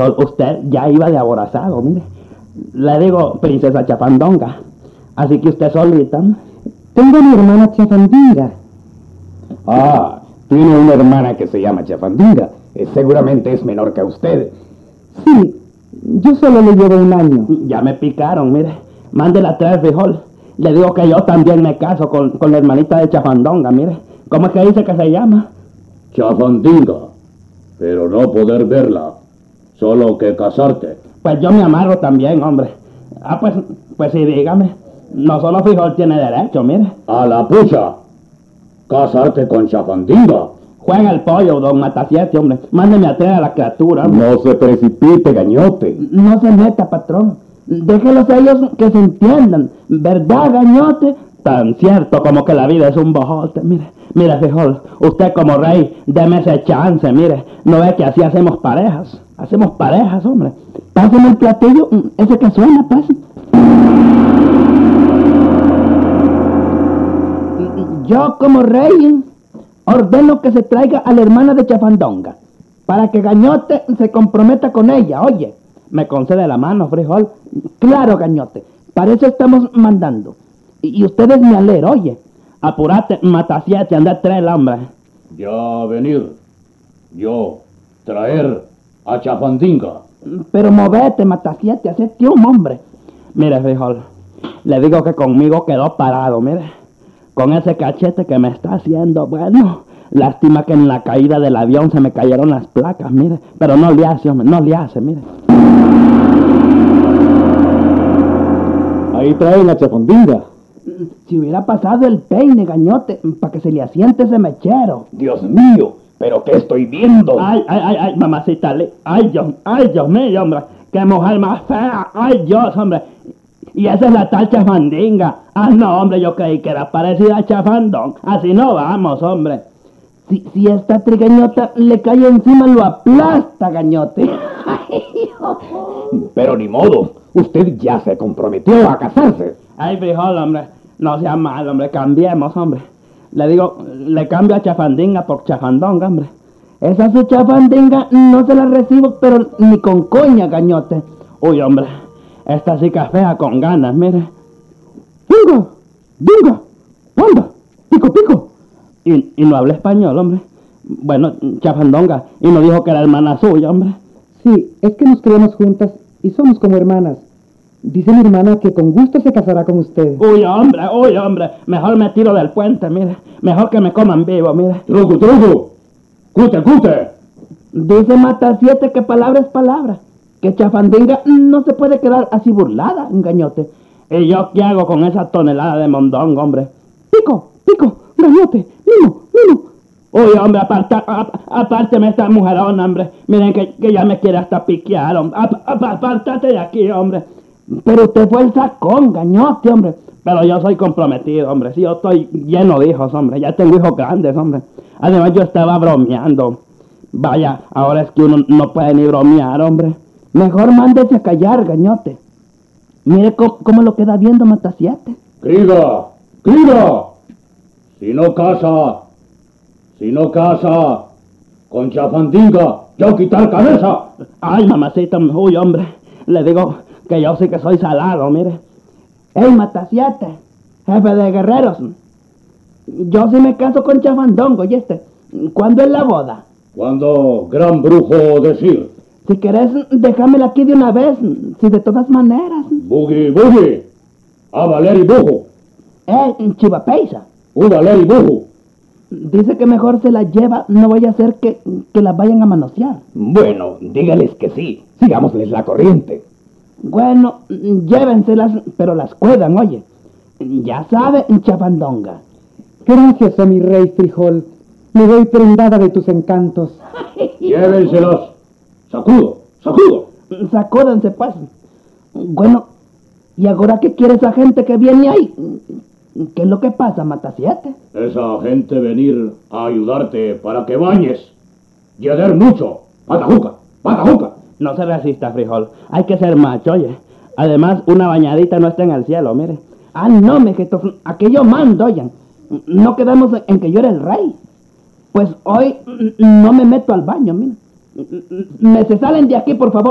frijol, usted ya iba de aborazado, mire. Le digo, princesa Chafandonga. Así que usted solita. Tengo a mi hermana Chafandinga. Ah, tiene una hermana que se llama Chafandinga. Seguramente es menor que usted. Sí, yo solo le llevo 1 año. Ya me picaron, mire. Mándela a traer, frijol. Le digo que yo también me caso con la hermanita de Chafandonga, mire. ¿Cómo es que dice que se llama? Chafandinga, pero no poder verla, solo que casarte. Pues yo me amarro también, hombre. Ah, pues sí, dígame. No solo frijol tiene derecho, mire. A la pucha, casarte con Chafandinga. Juega el pollo, don Matasiete, hombre. Mándeme a traer a la criatura, hombre. No se precipite, gañote. No se meta, patrón. Déjelos a ellos que se entiendan. ¿Verdad, gañote? Tan cierto como que la vida es un bojote, mire. Mire, frijol, usted como rey, deme ese chance, mire. No ve que así hacemos parejas. Hacemos parejas, hombre. Páseme el platillo, ese que suena, pues. Yo como rey ordeno que se traiga a la hermana de Chafandonga para que Gañote se comprometa con ella. Oye, ¿me concede la mano, frijol? Claro, Gañote, para eso estamos mandando. Y ustedes me alegran, oye. Apurate, Matasiete, anda a traer el hombre. Ya venir, yo traer a Chafandinga. Pero movete, Matasiete, hacete un hombre. Mire, frijol, le digo que conmigo quedó parado, mire. Con ese cachete que me está haciendo, bueno, lástima que en la caída del avión se me cayeron las placas, mire. Pero no le hace, hombre, no le hace, mire. Ahí traen a Chafandinga. Si hubiera pasado el peine, Gañote, para que se le asiente ese mechero. Dios mío, ¿pero qué estoy viendo? Ay, mamacita, ay, Dios mío, hombre. Qué mujer más fea, ay, Dios, hombre. Y esa es la tal Chafandinga. Ah, no, hombre, yo creí que era parecida a Chafandón. Así no vamos, hombre. Si esta trigueñota le cae encima, lo aplasta, Gañote. Pero ni modo, usted ya se comprometió a casarse. Ay, frijol, hombre, no sea mal, hombre, cambiemos, hombre. Le digo, le cambio a Chafandinga por Chafandonga, hombre. Esa su Chafandinga no se la recibo, pero ni con coña, Gañote. Uy, hombre, esta sí que fea con ganas, mire. Dinga, anda, pico. Y no habla español, hombre. Bueno, Chafandonga, y no dijo que era hermana suya, hombre. Sí, es que nos criamos juntas y somos como hermanas. Dice mi hermana que con gusto se casará con usted. Uy, hombre, mejor me tiro del puente, mire. Mejor que me coman vivo, mire. Truco, cute. Dice Matasiete que palabra es palabra. Que Chafandinga no se puede quedar así burlada, Gañote. ¿Y yo qué hago con esa tonelada de mondongo, hombre? Pico, Gañote, mimo. Uy, hombre, apárteme esta mujerona, hombre. Miren que ya me quiere hasta piquear, hombre. Apártate de aquí, hombre. Pero usted fue el sacón, Gañote, hombre. Pero yo soy comprometido, hombre. Sí, yo estoy lleno de hijos, hombre. Ya tengo hijos grandes, hombre. Además, yo estaba bromeando. Vaya, ahora es que uno no puede ni bromear, hombre. Mejor mándese a callar, Gañote. Mire cómo lo queda viendo Matasiete. Criga. Si no casa con Chafandinga, yo quitar cabeza. Ay, mamacita, uy, hombre. Le digo que yo sí que soy salado, mire. Ey, Matasiete, jefe de guerreros. Yo sí me caso con Chafandongo, ¿y este? ¿Cuándo es la boda? Cuando gran brujo decir. Si querés, déjamela aquí de una vez, si de todas maneras. Boogie, a Valeri Bujo. Chivapeisa. Valeri Bujo. Dice que mejor se la lleva, no vaya a ser que la vayan a manosear. Bueno, dígales que sí, sigámosles la corriente. Bueno, llévenselas, pero las cuidan, oye. Ya sabe, Chafandonga. Gracias a mi rey frijol. Me doy prendada de tus encantos. Llévenselas. Sacudo. Sacúdense, pues. Bueno, ¿y ahora qué quiere esa gente que viene ahí? ¿Qué es lo que pasa, Matasiete? Esa gente venir a ayudarte para que bañes. Llegar mucho. Patajuca. No se resista, frijol. Hay que ser macho, oye. Además, una bañadita no está en el cielo, mire. Ah, no, mijitos, aquí yo mando, oigan. No quedamos en que yo era el rey. Pues hoy no me meto al baño, mire. Me se salen de aquí, por favor.